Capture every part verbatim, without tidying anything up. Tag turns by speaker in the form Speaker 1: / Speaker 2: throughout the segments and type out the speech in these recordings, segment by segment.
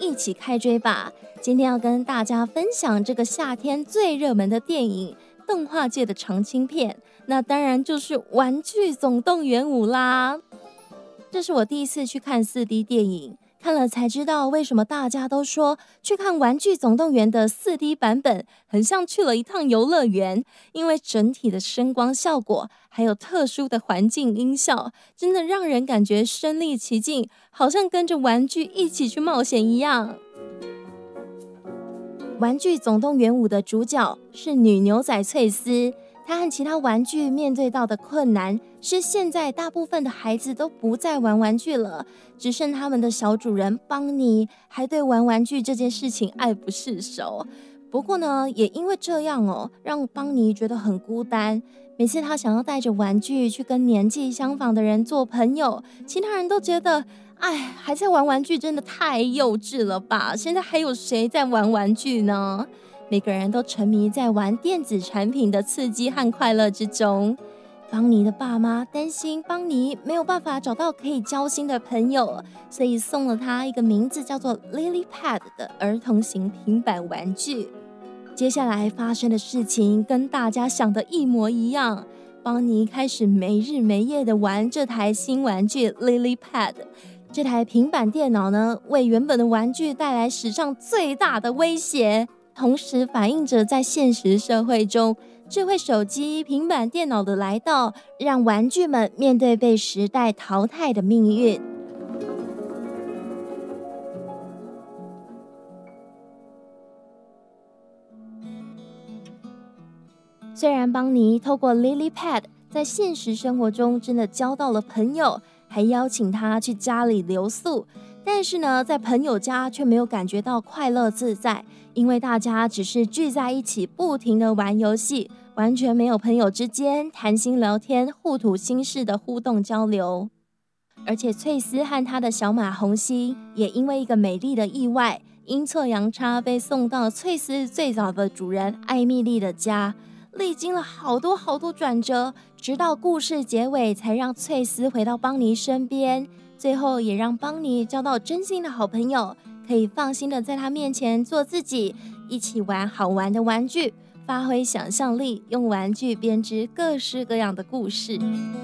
Speaker 1: 一起开追吧！今天要跟大家分享这个夏天最热门的电影，动画界的长青片，那当然就是《玩具总动员五》啦。这是我第一次去看 四 D 电影，看了才知道为什么大家都说去看《玩具总动员》的 四 D 版本很像去了一趟游乐园，因为整体的声光效果还有特殊的环境音效，真的让人感觉身临其境，好像跟着玩具一起去冒险一样。《玩具总动员五》的主角是女牛仔翠丝，她和其他玩具面对到的困难是现在大部分的孩子都不再玩玩具了，只剩他们的小主人邦尼还对玩玩具这件事情爱不释手。不过呢，也因为这样哦，让邦尼觉得很孤单。每次他想要带着玩具去跟年纪相仿的人做朋友，其他人都觉得哎，还在玩玩具真的太幼稚了吧，现在还有谁在玩玩具呢？每个人都沉迷在玩电子产品的刺激和快乐之中。邦尼的爸妈担心邦尼没有办法找到可以交心的朋友，所以送了他一个名字叫做 Lily Pad 的儿童型平板玩具。接下来发生的事情跟大家想的一模一样，邦尼开始没日没夜的玩这台新玩具 Lily Pad。这台平板电脑呢，为原本的玩具带来史上最大的威胁，同时反映着在现实社会中，智慧手机、平板电脑的来到，让玩具们面对被时代淘汰的命运。虽然邦尼透过 Lily Pad 在现实生活中真的交到了朋友，还邀请他去家里留宿，但是呢，在朋友家却没有感觉到快乐自在，因为大家只是聚在一起不停的玩游戏，完全没有朋友之间谈心聊天、互吐心事的互动交流。而且翠丝和她的小马红心也因为一个美丽的意外，阴错阳差被送到翠丝最早的主人艾蜜莉的家，历经了好多好多转折，直到故事结尾才让翠丝回到邦尼身边，最后也让邦尼交到真心的好朋友，可以放心的在他面前做自己，一起玩好玩的玩具，发挥想象力，用玩具编织各式各样的故事。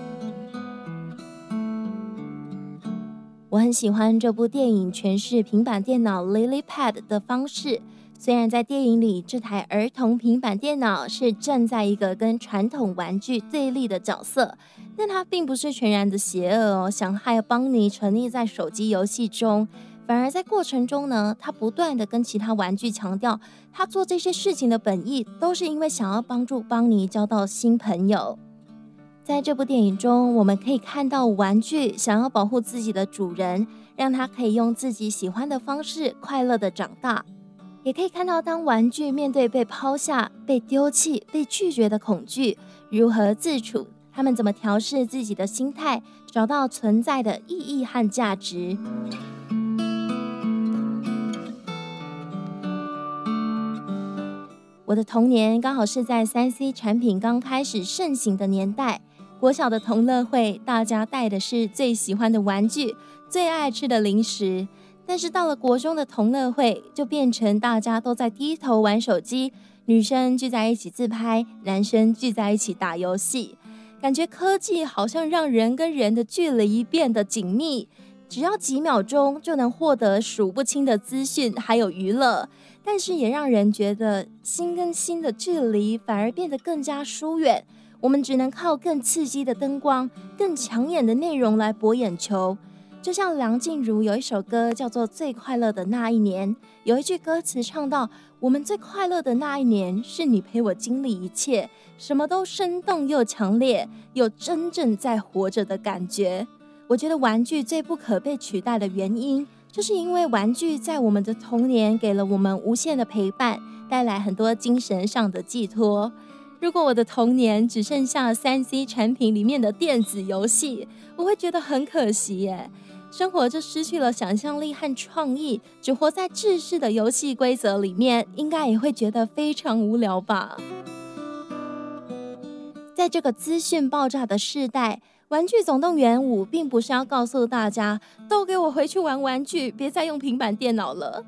Speaker 1: 我很喜欢这部电影诠释平板电脑 Lily Pad 的方式，虽然在电影里这台儿童平板电脑是站在一个跟传统玩具对立的角色，但它并不是全然的邪恶哦，想害邦尼沉溺在手机游戏中，反而在过程中呢，他不断的跟其他玩具强调，他做这些事情的本意都是因为想要帮助邦尼交到新朋友。在这部电影中，我们可以看到玩具想要保护自己的主人，让他可以用自己喜欢的方式快乐的长大。也可以看到当玩具面对被抛下、被丢弃、被拒绝的恐惧，如何自处，他们怎么调试自己的心态，找到存在的意义和价值。我的童年刚好是在 三 C 产品刚开始盛行的年代，国小的同乐会，大家带的是最喜欢的玩具，最爱吃的零食。但是到了国中的同乐会，就变成大家都在低头玩手机，女生聚在一起自拍，男生聚在一起打游戏。感觉科技好像让人跟人的距离变得紧密，只要几秒钟就能获得数不清的资讯还有娱乐，但是也让人觉得心跟心的距离反而变得更加疏远，我们只能靠更刺激的灯光、更抢眼的内容来博眼球。就像梁静茹有一首歌叫做《最快乐的那一年》，有一句歌词唱到，我们最快乐的那一年是你陪我经历一切，什么都生动又强烈，有真正在活着的感觉。我觉得玩具最不可被取代的原因，就是因为玩具在我们的童年给了我们无限的陪伴，带来很多精神上的寄托。如果我的童年只剩下 三 C 产品里面的电子游戏，我会觉得很可惜耶。生活就失去了想象力和创意，只活在制式的游戏规则里面，应该也会觉得非常无聊吧。在这个资讯爆炸的世代，玩具总动员五并不是要告诉大家都给我回去玩玩具，别再用平板电脑了，